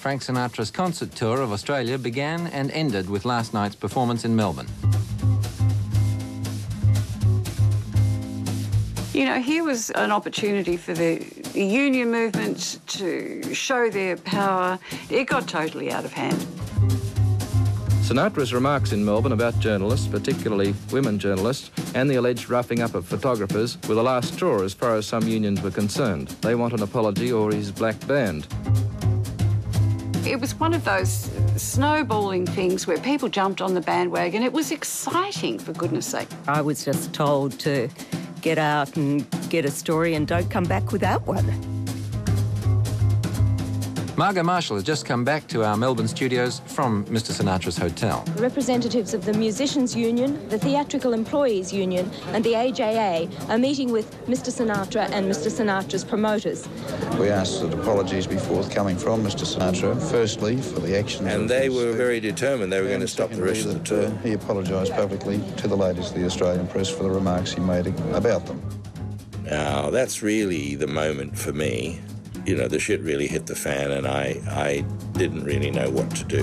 Frank Sinatra's concert tour of Australia began and ended with last night's performance in Melbourne. You know, here was an opportunity for the union movement to show their power. It got totally out of hand. Sinatra's remarks in Melbourne about journalists, particularly women journalists, and the alleged roughing up of photographers were the last straw as far as some unions were concerned. They want an apology or he's black banned. It was one of those snowballing things where people jumped on the bandwagon. It was exciting, for goodness sake. I was just told to get out and get a story and don't come back without one. Margot Marshall has just come back to our Melbourne studios from Mr Sinatra's hotel. Representatives of the Musicians Union, the Theatrical Employees Union and the AJA are meeting with Mr Sinatra and Mr Sinatra's promoters. We asked that apologies be forthcoming from Mr Sinatra, firstly for the actions. And they were very determined they were going to stop the rest of the tour. He apologised publicly to the ladies of the Australian press for the remarks he made about them. Now, that's really the moment for me. You know, the shit really hit the fan and I didn't really know what to do.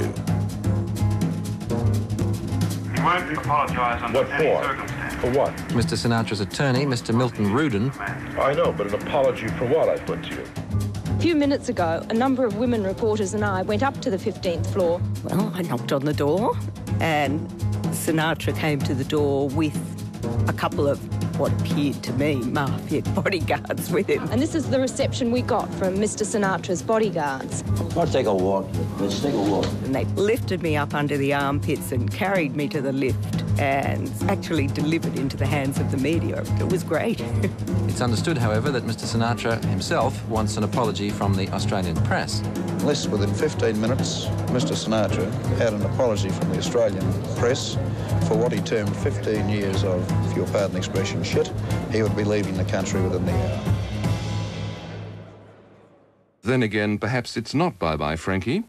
You won't apologise under any circumstance. For what? Mr Sinatra's attorney, Mr Milton Rudin. I know, but an apology for what, I put to you? A few minutes ago, a number of women reporters and I went up to the 15th floor. Well, I knocked on the door and Sinatra came to the door with a couple of what appeared to me mafia bodyguards with him. And this is the reception we got from Mr Sinatra's bodyguards. Let's take a walk. Let's take a walk. And they lifted me up under the armpits and carried me to the lift and actually delivered into the hands of the media. It was great. It's understood, however, that Mr Sinatra himself wants an apology from the Australian press. Less within 15 minutes, Mr Sinatra had an apology from the Australian press for what he termed 15 years of, if you'll pardon the expression, shit. He would be leaving the country within the hour. Then again, perhaps it's not bye-bye, Frankie.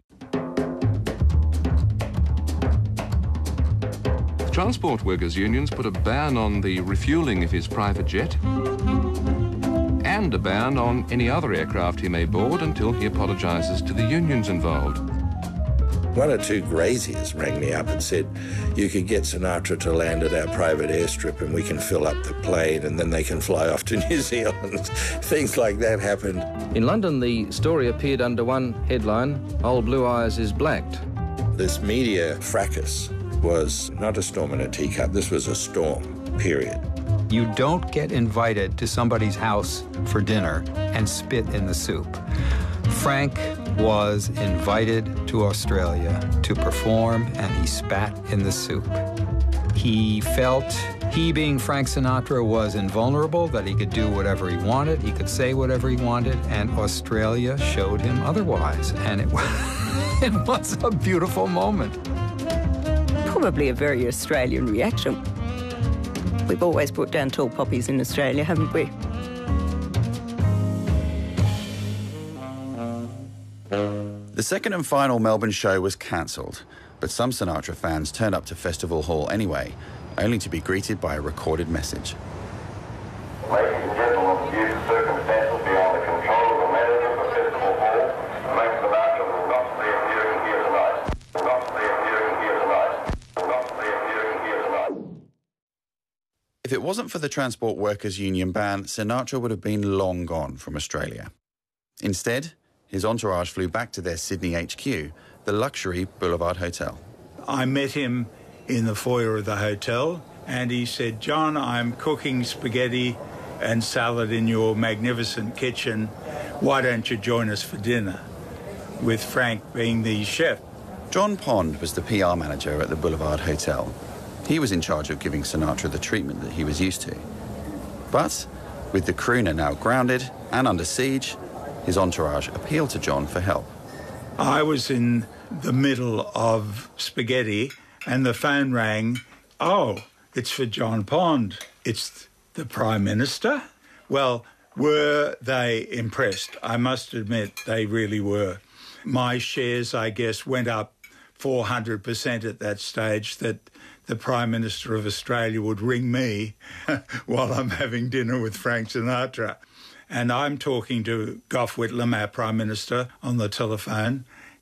The Transport Workers' Unions put a ban on the refuelling of his private jet and a ban on any other aircraft he may board until he apologises to the unions involved. One or two graziers rang me up and said, you could get Sinatra to land at our private airstrip and we can fill up the plane and then they can fly off to New Zealand. Things like that happened. In London, the story appeared under one headline, Old Blue Eyes is blacked. This media fracas was not a storm in a teacup. This was a storm, period. You don't get invited to somebody's house for dinner and spit in the soup. Frank was invited to Australia to perform and he spat in the soup. He felt, he being Frank Sinatra, was invulnerable, that he could do whatever he wanted, he could say whatever he wanted, and Australia showed him otherwise. And it was a beautiful moment. Probably a very Australian reaction. We've always put down tall poppies in Australia, haven't we? The second and final Melbourne show was cancelled, but some Sinatra fans turned up to Festival Hall anyway, only to be greeted by a recorded message. Ladies and gentlemen, due to circumstances beyond the control of the managers of Festival Hall, Frank Sinatra will not be appearing here tonight. Will not be appearing here tonight. Will not be appearing here tonight. If it wasn't for the Transport Workers' Union ban, Sinatra would have been long gone from Australia. Instead, his entourage flew back to their Sydney HQ, the luxury Boulevard Hotel. I met him in the foyer of the hotel and he said, John, I'm cooking spaghetti and salad in your magnificent kitchen. Why don't you join us for dinner? With Frank being the chef. John Pond was the PR manager at the Boulevard Hotel. He was in charge of giving Sinatra the treatment that he was used to. But with the crooner now grounded and under siege, his entourage appealed to John for help. I was in the middle of spaghetti and the phone rang. Oh, it's for John Pond. It's the Prime Minister? Well, were they impressed? I must admit they really were. My shares, I guess, went up 400% at that stage, that the Prime Minister of Australia would ring me while I'm having dinner with Frank Sinatra. And I'm talking to Gough Whitlam, our Prime Minister, on the telephone,